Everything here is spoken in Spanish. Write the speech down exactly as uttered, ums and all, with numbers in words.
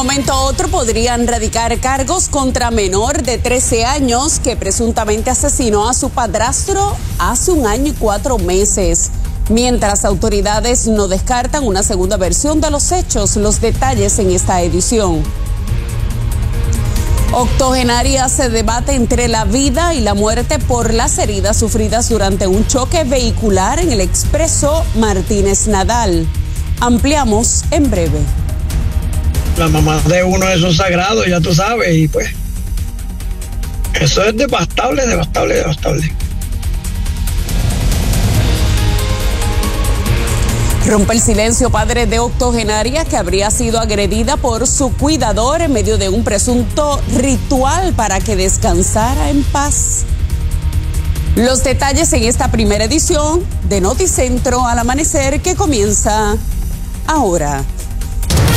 momento a otro podrían radicar cargos contra menor de trece años que presuntamente asesinó a su padrastro hace un año y cuatro meses. Mientras autoridades no descartan una segunda versión de los hechos, los detalles en esta edición. Octogenaria se debate entre la vida y la muerte por las heridas sufridas durante un choque vehicular en el expreso Martínez Nadal. Ampliamos en breve. La mamá de uno es un sagrado, ya tú sabes, y pues eso es devastable, devastable, devastable. Rompe el silencio padre de octogenaria que habría sido agredida por su cuidador en medio de un presunto ritual para que descansara en paz. Los detalles en esta primera edición de Noticentro al Amanecer que comienza ahora.